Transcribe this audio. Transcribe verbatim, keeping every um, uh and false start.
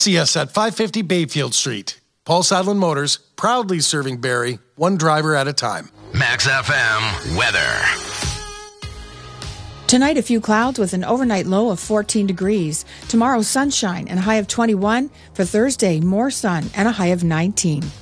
See us at five fifty Bayfield Street. Paul Sadlin Motors, proudly serving Barrie, one driver at a time. Max F M weather. Tonight, a few clouds with an overnight low of fourteen degrees. Tomorrow, sunshine and a high of twenty-one. For Thursday, more sun and a high of nineteen.